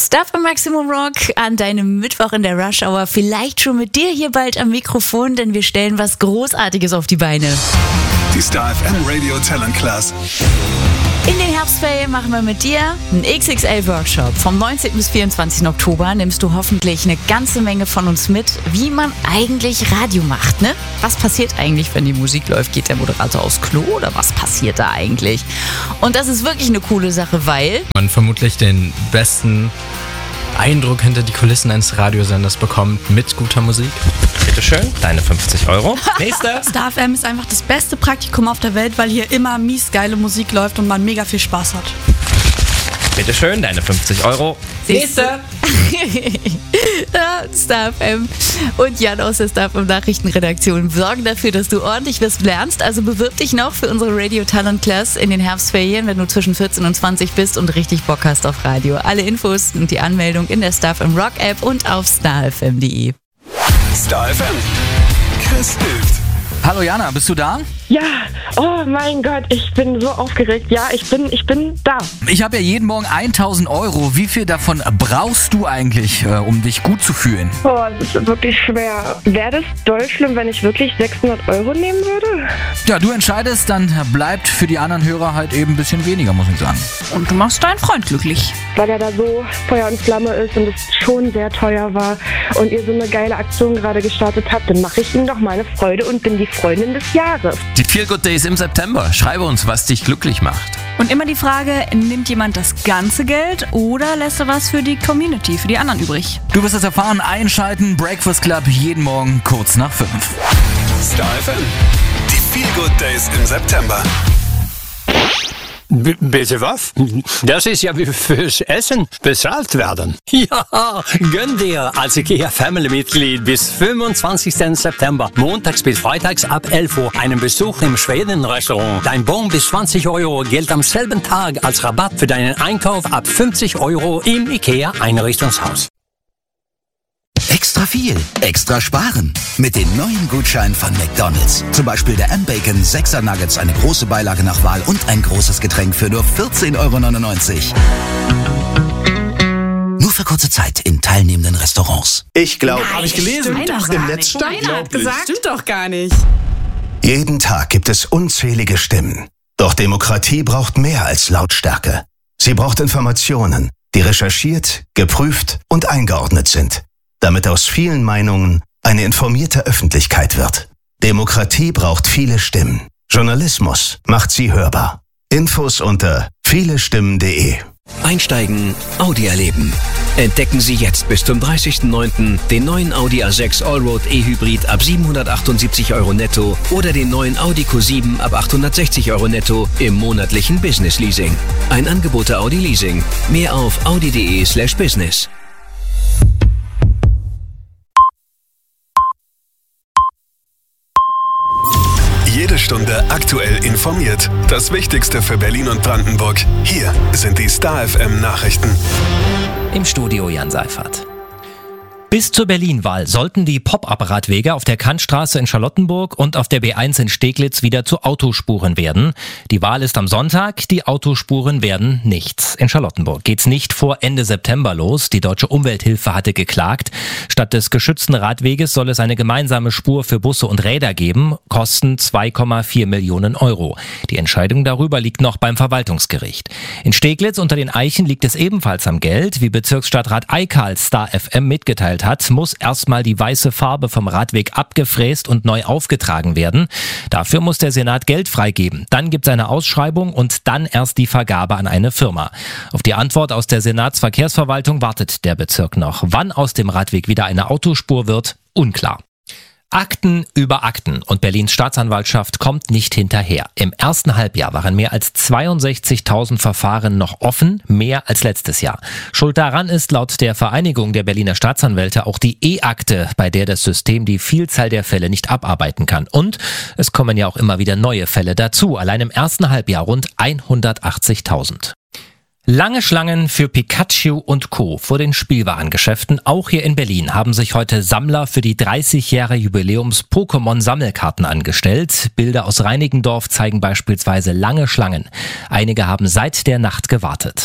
Stuff im Maximum Rock an deinem Mittwoch in der Rush Hour. Vielleicht schon mit dir hier bald am Mikrofon, denn wir stellen was Großartiges auf die Beine. Die Star FM Radio Talent Class. In den Herbstferien machen wir mit dir einen XXL-Workshop. Vom 19. bis 24. Oktober nimmst du hoffentlich eine ganze Menge von uns mit, wie man eigentlich Radio macht, ne? Was passiert eigentlich, wenn die Musik läuft? Geht der Moderator aufs Klo oder was passiert da eigentlich? Und das ist wirklich eine coole Sache, weil man vermutlich den besten Eindruck hinter die Kulissen eines Radiosenders bekommt mit guter Musik. Bitteschön, deine 50 Euro. Nächster. Star FM ist einfach das beste Praktikum auf der Welt, weil hier immer mies geile Musik läuft und man mega viel Spaß hat. Bitteschön, deine 50 Euro. Nächster. Ja, Star FM und Jan aus der Star FM Nachrichtenredaktion sorgen dafür, dass du ordentlich was lernst. Also bewirb dich noch für unsere Radio Talent Class in den Herbstferien, wenn du zwischen 14 und 20 bist und richtig Bock hast auf Radio. Alle Infos und die Anmeldung in der Star FM Rock App und auf starfm.de. Star FM. Chris hilft. Hallo Jana, bist du da? Ja, oh mein Gott, ich bin so aufgeregt. Ja, ich bin da. Ich habe ja jeden Morgen 1.000 Euro. Wie viel davon brauchst du eigentlich, um dich gut zu fühlen? Oh, das ist wirklich schwer. Wäre das doll schlimm, wenn ich wirklich 600 Euro nehmen würde? Ja, du entscheidest, dann bleibt für die anderen Hörer halt eben ein bisschen weniger, muss ich sagen. Und du machst deinen Freund glücklich. Weil er da so Feuer und Flamme ist und es schon sehr teuer war und ihr so eine geile Aktion gerade gestartet habt, dann mache ich ihm doch meine Freude und bin die Freundin des Jahres. Die Feel Good Days im September. Schreibe uns, was dich glücklich macht. Und immer die Frage, nimmt jemand das ganze Geld oder lässt er was für die Community, für die anderen übrig? Du wirst es erfahren, einschalten, Breakfast Club jeden Morgen kurz nach 5. Star FM. Die Feel Good Days im September. Bitte was? Das ist ja wie fürs Essen bezahlt werden. Ja, gönn dir als IKEA-Family-Mitglied bis 25. September, montags bis freitags ab 11 Uhr, einen Besuch im Schweden-Restaurant. Dein Bon bis 20 Euro gilt am selben Tag als Rabatt für deinen Einkauf ab 50 Euro im IKEA-Einrichtungshaus. Extra viel, extra sparen. Mit den neuen Gutscheinen von McDonald's. Zum Beispiel der M-Bacon 6er Nuggets, eine große Beilage nach Wahl und ein großes Getränk für nur 14,99 €. Nur für kurze Zeit in teilnehmenden Restaurants. Ich glaube, habe ich gelesen. Im Netz stand Stimmt doch gar nicht. Jeden Tag gibt es unzählige Stimmen. Doch Demokratie braucht mehr als Lautstärke. Sie braucht Informationen, die recherchiert, geprüft und eingeordnet sind, damit aus vielen Meinungen eine informierte Öffentlichkeit wird. Demokratie braucht viele Stimmen. Journalismus macht sie hörbar. Infos unter vielestimmen.de. Einsteigen, Audi erleben. Entdecken Sie jetzt bis zum 30.09. den neuen Audi A6 Allroad E-Hybrid ab 778 € netto oder den neuen Audi Q7 ab 860 € netto im monatlichen Business Leasing. Ein Angebot der Audi Leasing. Mehr auf audi.de/business. Jede Stunde aktuell informiert. Das Wichtigste für Berlin und Brandenburg. Hier sind die Star FM Nachrichten. Im Studio Jan Seifert. Bis zur Berlin-Wahl sollten die Pop-up-Radwege auf der Kantstraße in Charlottenburg und auf der B1 in Steglitz wieder zu Autospuren werden. Die Wahl ist am Sonntag, die Autospuren werden nichts. In Charlottenburg geht's nicht vor Ende September los. Die Deutsche Umwelthilfe hatte geklagt. Statt des geschützten Radweges soll es eine gemeinsame Spur für Busse und Räder geben, kosten 2,4 Millionen €. Die Entscheidung darüber liegt noch beim Verwaltungsgericht. In Steglitz unter den Eichen liegt es ebenfalls am Geld. Wie Bezirksstadtrat Eikal Star FM mitgeteilt hat, muss erstmal die weiße Farbe vom Radweg abgefräst und neu aufgetragen werden. Dafür muss der Senat Geld freigeben. Dann gibt es eine Ausschreibung und dann erst die Vergabe an eine Firma. Auf die Antwort aus der Senatsverkehrsverwaltung wartet der Bezirk noch. Wann aus dem Radweg wieder eine Autospur wird, unklar. Akten über Akten und Berlins Staatsanwaltschaft kommt nicht hinterher. Im ersten Halbjahr waren mehr als 62.000 Verfahren noch offen, mehr als letztes Jahr. Schuld daran ist laut der Vereinigung der Berliner Staatsanwälte auch die E-Akte, bei der das System die Vielzahl der Fälle nicht abarbeiten kann. Und es kommen ja auch immer wieder neue Fälle dazu. Allein im ersten Halbjahr rund 180.000. Lange Schlangen für Pikachu und Co. vor den Spielwarengeschäften. Auch hier in Berlin haben sich heute Sammler für die 30 Jahre Jubiläums-Pokémon-Sammelkarten angestellt. Bilder aus Reinickendorf zeigen beispielsweise lange Schlangen. Einige haben seit der Nacht gewartet.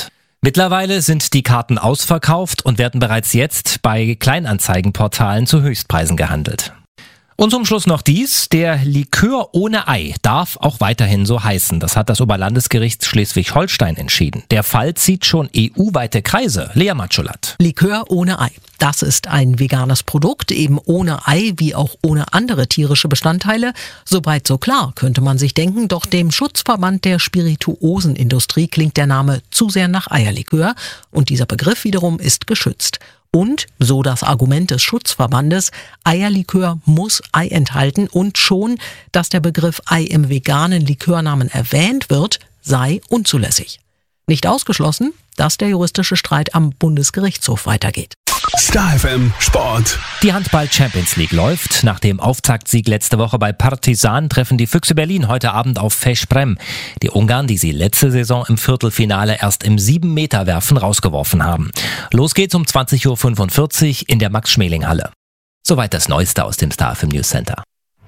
Mittlerweile sind die Karten ausverkauft und werden bereits jetzt bei Kleinanzeigenportalen zu Höchstpreisen gehandelt. Und zum Schluss noch dies: Der Likör ohne Ei darf auch weiterhin so heißen. Das hat das Oberlandesgericht Schleswig-Holstein entschieden. Der Fall zieht schon EU-weite Kreise. Lea Matschulat. Likör ohne Ei. Das ist ein veganes Produkt, eben ohne Ei wie auch ohne andere tierische Bestandteile. Soweit so klar, könnte man sich denken, doch dem Schutzverband der Spirituosenindustrie klingt der Name zu sehr nach Eierlikör und dieser Begriff wiederum ist geschützt. Und, so das Argument des Schutzverbandes, Eierlikör muss Ei enthalten und schon, dass der Begriff Ei im veganen Likörnamen erwähnt wird, sei unzulässig. Nicht ausgeschlossen, dass der juristische Streit am Bundesgerichtshof weitergeht. Star FM Sport. Die Handball-Champions League läuft. Nach dem Auftaktsieg letzte Woche bei Partizan treffen die Füchse Berlin heute Abend auf Veszprém. Die Ungarn, die sie letzte Saison im Viertelfinale erst im 7-Meter-Werfen rausgeworfen haben. Los geht's um 20.45 Uhr in der Max-Schmeling-Halle. Soweit das Neueste aus dem Star FM News Center.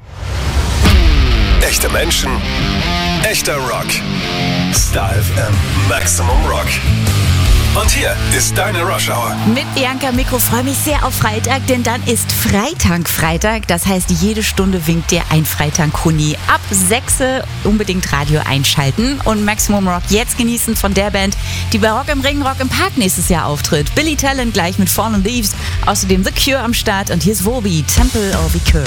Echte Menschen, echter Rock. Star FM Maximum Rock. Und hier ist deine Rush Hour. Mit Bianca Mikro freue mich sehr auf Freitag, denn dann ist Freitag. Das heißt, jede Stunde winkt dir ein Freitag-Huni. Ab 6 unbedingt Radio einschalten und Maximum Rock jetzt genießen von der Band, die bei Rock im Ring, Rock im Park nächstes Jahr auftritt. Billy Talent gleich mit Fallen Leaves, außerdem The Cure am Start und hier ist Volbeat, Temple of the Cure.